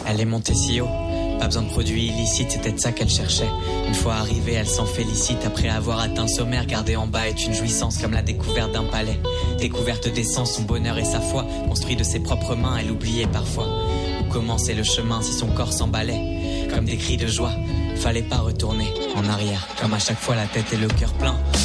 Elle est montée si haut, pas besoin de produits illicites, c'était de ça qu'elle cherchait. Une fois arrivée, elle s'en félicite. Après avoir atteint le sommet, regarder en bas est une jouissance comme la découverte d'un palais. Découverte des sens, son bonheur et sa foi, construit de ses propres mains, elle oubliait parfois où commençait le chemin si son corps s'emballait. Comme des cris de joie, fallait pas retourner en arrière. Comme à chaque fois la tête et le cœur plein.